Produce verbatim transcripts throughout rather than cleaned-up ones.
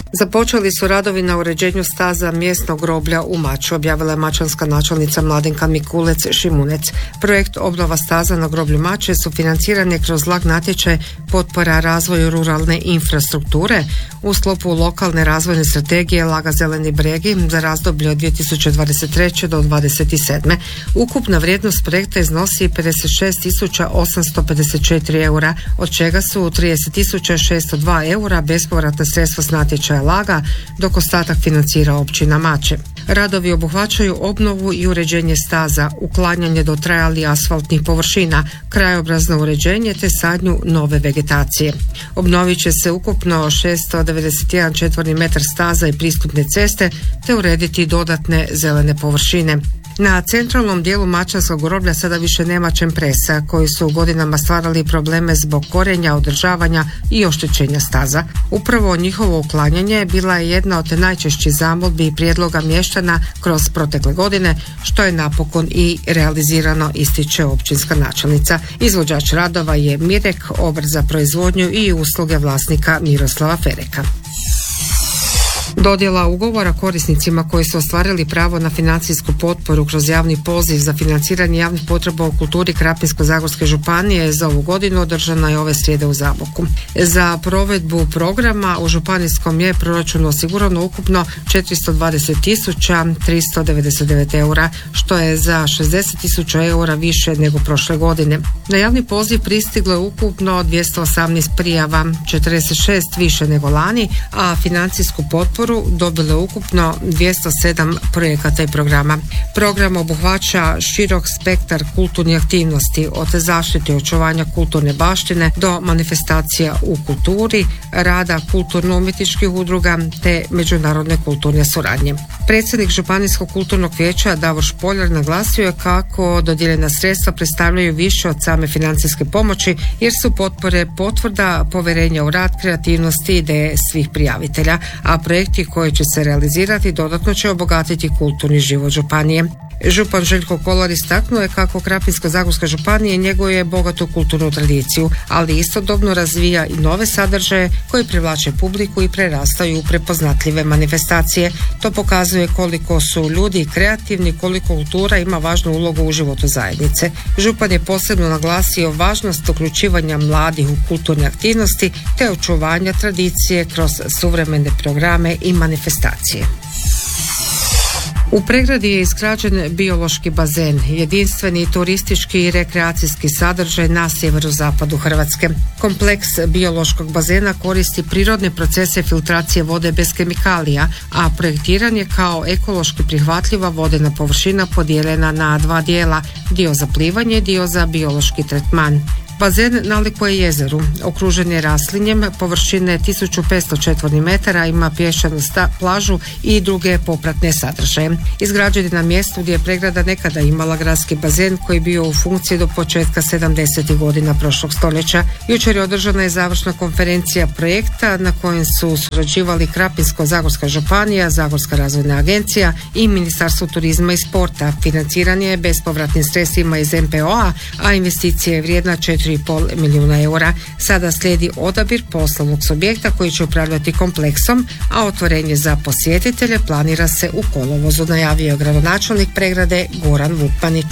Započeli su radovi na uređenju staza mjesnog groblja u Maču, objavila je mačanska načelnica Mladenka Mikulec-Šimunec. Projekt obnova staza na groblju Mače sufinanciran je kroz lag natječaj potpora razvoju ruralne infrastrukture u sklopu lokalne razvojne strategije Laga Zeleni bregi za razdoblje od dvije tisuće dvadeset treće do dvadeset sedme. Ukupna vrijednost projekta iznosi pedeset šest tisuća osamsto pedeset četiri eura, od čega su trideset tisuća šesto dva eura bespovratna sredstva s natječaja Laga, dok ostatak financira općina Mače. Radovi obuhvaćaju obnovu i uređenje staza, uklanjanje dotrajalih asfaltnih površina, krajobrazno uređenje te sadnju nove vegetacije. Obnovit će se ukupno šesto devedeset jedan četvorni metar staza i pristupne ceste te urediti dodatne zelene površine. Na centralnom dijelu mačanskog groblja sada više nema čempresa koji su godinama stvarali probleme zbog korenja, održavanja i oštećenja staza. Upravo njihovo uklanjanje bila je jedna od najčešćih zamolbi i prijedloga mještana kroz protekle godine, što je napokon i realizirano, ističe općinska načelnica. Izvođač radova je Mirek, obrt za proizvodnju i usluge vlasnika Miroslava Fereka. Dodjela ugovora korisnicima koji su ostvarili pravo na financijsku potporu kroz javni poziv za financiranje javnih potreba u kulturi Krapinsko-zagorske županije za ovu godinu održana je ove srijede u Zaboku. Za provedbu programa u županijskom je proračunu osigurano ukupno četiristo dvadeset tisuća tristo devedeset devet eura, što je za šezdeset tisuća eura više nego prošle godine. Na javni poziv pristiglo je ukupno dvjesto osamnaest prijava, četrdeset šest više nego lani, a financijsku potporu dobilo je ukupno dvjesto sedam projekata i programa. Program obuhvaća širok spektar kulturnih aktivnosti, od zaštite i očuvanja kulturne baštine do manifestacija u kulturi, rada kulturno-umjetničkih udruga te međunarodne kulturne suradnje. Predsjednik Županijskog kulturnog vijeća Davor Špoljar naglasio je kako dodijeljena sredstva predstavljaju više od same financijske pomoći, jer su potpore potvrda povjerenja u rad, kreativnosti i ideje svih prijavitelja, a projekti koji će se realizirati dodatno će obogatiti kulturni život županije. Župan Željko Kolar istaknuo je kako Krapinsko-zagorska županija njeguje bogatu kulturnu tradiciju, ali istodobno razvija i nove sadržaje koji privlače publiku i prerastaju u prepoznatljive manifestacije. To pokazuje koliko su ljudi kreativni, koliko kultura ima važnu ulogu u životu zajednice. Župan je posebno naglasio važnost uključivanja mladih u kulturne aktivnosti te očuvanja tradicije kroz suvremene programe i manifestacije. U Pregradi je izgrađen biološki bazen, jedinstveni turistički i rekreacijski sadržaj na sjeverozapadu Hrvatske. Kompleks biološkog bazena koristi prirodne procese filtracije vode bez kemikalija, a projektiran je kao ekološki prihvatljiva vodena površina podijeljena na dva dijela, dio za plivanje i dio za biološki tretman. Bazen nalikuje jezeru, okružen je raslinjem, površine tisuću petsto četvornih metara, ima pješčanu sta, plažu i druge popratne sadržaje. Izgrađen je na mjestu gdje je Pregrada nekada imala gradski bazen koji je bio u funkciji do početka sedamdesetih godina prošlog stoljeća. Jučer je održana je završna konferencija projekta na kojem su surađivali Krapinsko-zagorska županija, Zagorska razvojna agencija i Ministarstvo turizma i sporta. Financiran je bespovratnim sredstvima iz em pe o a, a investicija je vrijedna četiri i pol milijuna eura. Sada slijedi odabir poslovnog subjekta koji će upravljati kompleksom, a otvorenje za posjetitelje planira se u kolovozu, najavio je gradonačelnik Pregrade Goran Vukmanić.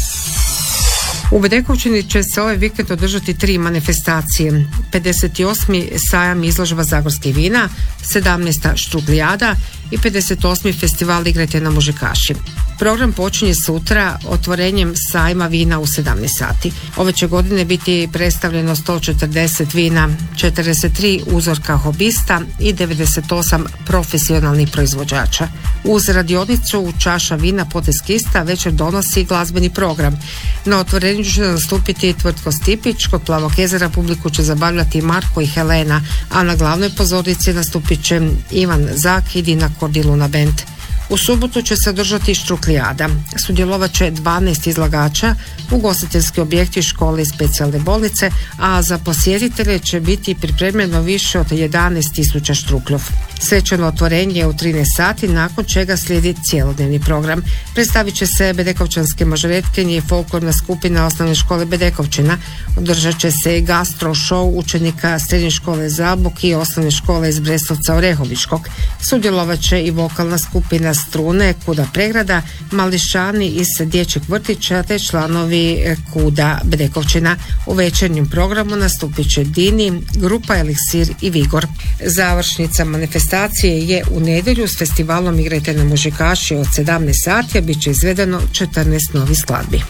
U Bedekovčini će se ovaj vikend održati tri manifestacije. pedeset osmi sajam izložba zagorskih vina, sedamnaesta štruglijada i pedeset osmi festival Igrajte na mužikaši. Program počinje sutra otvorenjem sajma vina u sedamnaest sati. Ove će godine biti predstavljeno sto četrdeset vina, četrdeset tri uzorka hobista i devedeset osam profesionalnih proizvođača. Uz radionicu čaša vina poteskista večer donosi glazbeni program. Na otvorenju će nastupiti Tvrtko Stipić, kod Plavog jezera publiku će zabavljati Marko i Helena, a na glavnoj pozornici nastupit će Ivan Zak i Dina Kordiluna band. U subotu će se održati štruklijada. Sudjelovat će dvanaest izlagača, ugostiteljski objekti, škole i specijalne bolnice, a za posjetitelje će biti pripremljeno više od jedanaest tisuća štrukljov. Svečano otvorenje je u trinaest sati, nakon čega slijedi cjelodnevni program. Predstavit će se bedekovčanske mažoretkinje i folklorna skupina osnovne škole Bedekovčina. Održat će se i gastro show učenika srednje škole Zabok i osnovne škole iz Breslovca Orehovičkog. Sudjelovat će i vokalna skupina Strune Kuda Pregrada, mališani iz dječjeg vrtića te članovi Kuda Bedekovčina. U večernjem programu nastupit će Dini, grupa Eliksir i Vigor. Završnica manifestacije je u nedjelju s festivalom Igrajte na mužikaši od sedamnaest sati, a bit će izvedeno četrnaest novih skladbi.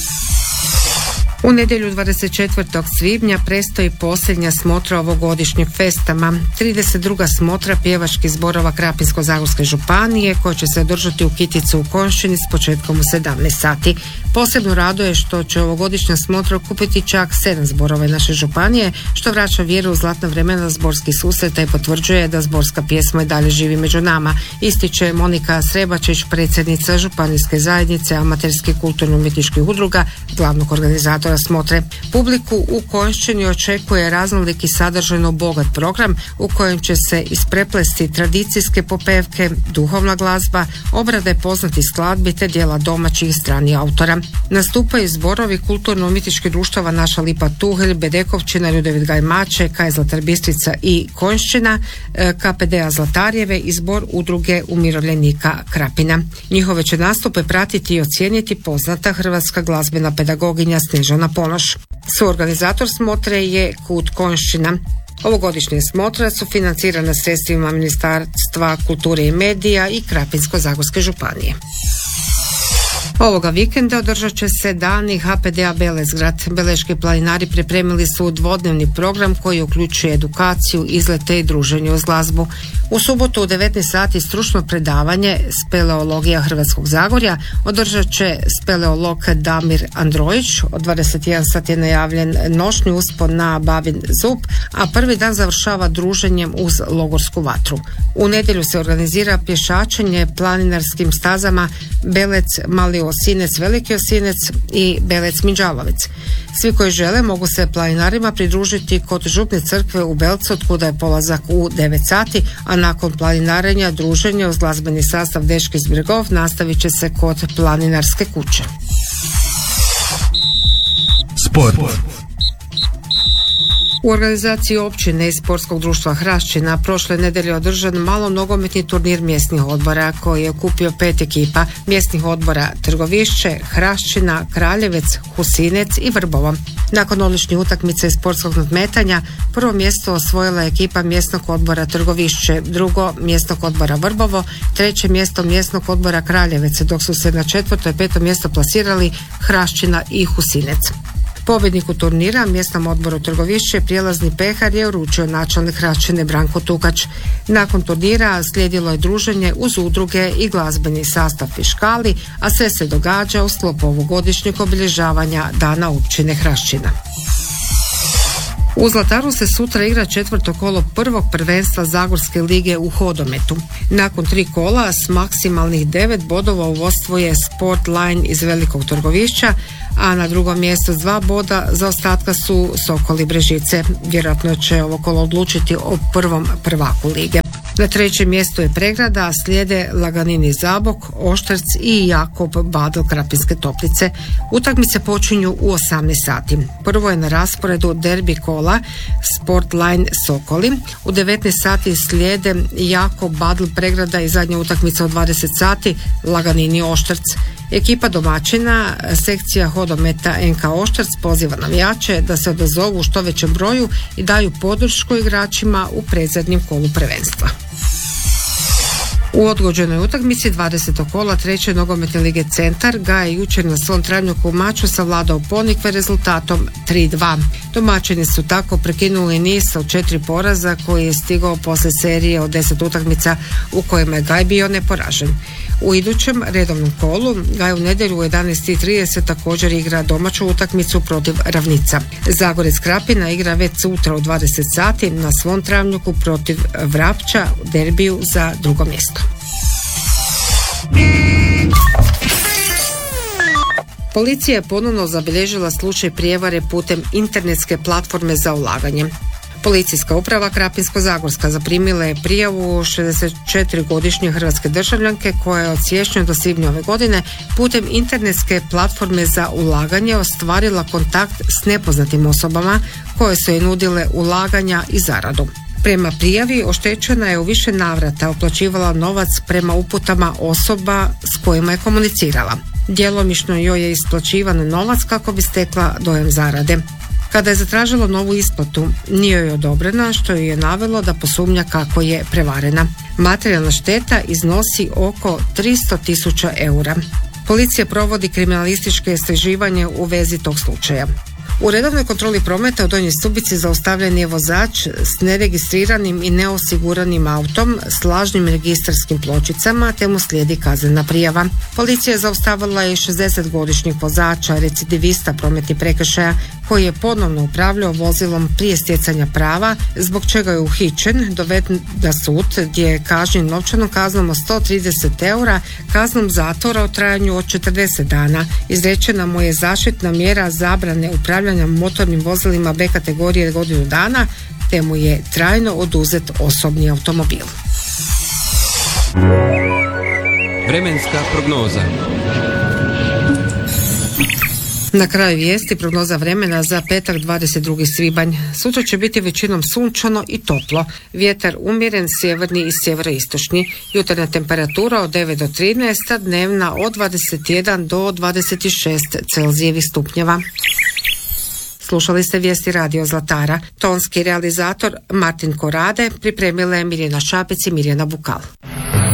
U nedjelju dvadeset četvrtog svibnja prestoji posljednja smotra ovogodišnjeg festama. trideset druga smotra pjevačkih zborova Krapinsko-zagorske županije koja će se održati u Kiticu u Konjšćini s početkom u sedamnaest sati. Posebno raduje što će ovogodišnja smotra okupiti čak sedam zborova naše županije, što vraća vjeru u zlatna vremena zborskih susreta i potvrđuje da zborska pjesma i dalje živi među nama, ističe Monika Srebačić, predsjednica županijske zajednice amaterskih kulturno-umjetničkih udruga, glavnog organizatora smotre. Publiku u Konjšćini očekuje raznolik i sadržajno bogat program u kojem će se ispreplesti tradicijske popevke, duhovna glazba, obrade poznatih skladbi te dijela domaćih i stranih autora. Nastupaju zborovi kulturno-umjetničkih društava Naša Lipa Tuhelj, Bedekovčina, Ljudevit Gajmače, Kaj Zlatar Bistrica i Konjšćina, K P D A Zlatarjeve i zbor udruge umirovljenika Krapina. Njihove će nastupe pratiti i ocijeniti poznata hrvatska glazbena pedagoginja Snježana Ponoš. Suorganizator smotre je Kut Konjšćina. Ovogodišnje smotra su financirana sredstvima Ministarstva kulture i medija i Krapinsko-zagorske županije. Ovoga vikenda održat će se dani H P D A Belezgrad. Beleški planinari pripremili su dvodnevni program koji uključuje edukaciju, izlete i druženje uz glazbu. U subotu u devetnaest sati stručno predavanje Speleologija Hrvatskog Zagorja održat će speleolog Damir Androjić. Od dvadeset jedan sat je najavljen noćni uspon na Babin zub, a prvi dan završava druženjem uz logorsku vatru. U nedjelju se organizira pješačenje planinarskim stazama Belec, Mali Osinec, Veliki Osinec i Belec Minđalovec. Svi koji žele mogu se planinarima pridružiti kod župne crkve u Belcu, od kuda je polazak u devet sati, a nakon planinarenja druženje uz glazbeni sastav Dečki iz Bregov nastavit će se kod planinarske kuće. Sport. U organizaciji općine i sportskog društva Hrašćina prošle nedjelje održan malo nogometni turnir mjesnih odbora koji je okupio pet ekipa mjesnih odbora Trgovišće, Hrašćina, Kraljevec, Husinec i Vrbovo. Nakon odličnih utakmica i sportskog nadmetanja prvo mjesto osvojila ekipa mjesnog odbora Trgovišće, drugo mjesnog odbora Vrbovo, treće mjesto mjesnog odbora Kraljevec, dok su se na četvrto i peto mjesto plasirali Hrašćina i Husinec. Pobjedniku turnira, mjesnom odboru Trgovišće, prijelazni pehar je uručio načelnik Hrašćine Branko Tukač. Nakon turnira slijedilo je druženje uz udruge i glazbeni sastav Fiškali, a sve se događa u sklopu ovogodišnjeg obilježavanja Dana općine Hrašćina. U Zlataru se sutra igra četvrto kolo prvog prvenstva Zagorske lige u hodometu. Nakon tri kola s maksimalnih devet bodova u vodstvu je Sport Line iz Velikog Trgovišća, a na drugom mjestu s dva boda za ostatka su Sokoli Brežice. Vjerojatno će ovo kolo odlučiti o prvom prvaku lige. Na trećem mjestu je Pregrada, a slijede Laganini Zabok, Oštrc i Jakob Badl Krapinske Toplice. Utakmice počinju u osamnaest sati. Prvo je na rasporedu derbi kola Sport Line Sokoli. U devetnaest sati slijede Jakob Badl Pregrada i zadnja utakmica u dvadeset sati Laganini Oštrc. Ekipa domaćina, sekcija hodometa N K Oštrc poziva navijače da se odazovu u što većem broju i daju podršku igračima u predzadnjem kolu prvenstva. U odgođenoj utakmici dvadesetog kola treće nogometne lige Centar Ga je jučer na svom travnjaku maču savladao Ponikve rezultatom tri dva. Domaćini su tako prekinuli niz od četiri poraza koji je stigao poslije serije od deset utakmica u kojima je Gaj bio neporažen. U idućem redovnom kolu Gaj u nedjelju u jedanaest i trideset također igra domaću utakmicu protiv Ravnica. Zagorec Krapina igra već sutra u dvadeset sati na svom travnjaku protiv Vrapča u derbiju za drugo mjesto. Policija je ponovno zabilježila slučaj prijevare putem internetske platforme za ulaganje. Policijska uprava Krapinsko-zagorska zaprimila je prijavu šezdeset četiri godišnje hrvatske državljanke koja je od siječnja do svibnja ove godine putem internetske platforme za ulaganje ostvarila kontakt s nepoznatim osobama koje su joj nudile ulaganja i zaradu. Prema prijavi oštećena je u više navrata uplaćivala novac prema uputama osoba s kojima je komunicirala. Djelomično joj je isplaćivan novac kako bi stekla dojam zarade. Kada je zatražila novu isplatu, nije joj odobrena, što joj je navelo da posumnja kako je prevarena. Materijalna šteta iznosi oko tristo tisuća eura. Policija provodi kriminalističke istraživanje u vezi tog slučaja. U redovnoj kontroli prometa u Donjoj Stubici zaustavljen je vozač s neregistriranim i neosiguranim autom s lažnim registarskim pločicama, te mu slijedi kaznena prijava. Policija je zaustavila i šezdesetgodišnjeg vozača, recidivista prometnih prekršaja, koji je ponovno upravljao vozilom prije stjecanja prava, zbog čega je uhićen, doveden na sud gdje je kažnjen novčanom kaznom od sto trideset eura, kaznom zatvora u trajanju od četrdeset dana. Izrečena mu je zaštitna mjera zabrane upravljanja motornim vozilima B kategorije godinu dana, te mu je trajno oduzet osobni automobil. Vremenska prognoza. Na kraju vijesti prognoza vremena za petak dvadeset drugi svibanj. Sutra će biti većinom sunčano i toplo. Vjetar umjeren sjeverni i sjeveroistočni. Jutarnja temperatura od devet do trinaest, a dnevna od dvadeset jedan do dvadeset šest Celzijevih stupnjeva. Slušali ste vijesti Radio Zlatara. Tonski realizator Martin Korade, pripremila je Mirjana Šapec i Mirjana Bukal.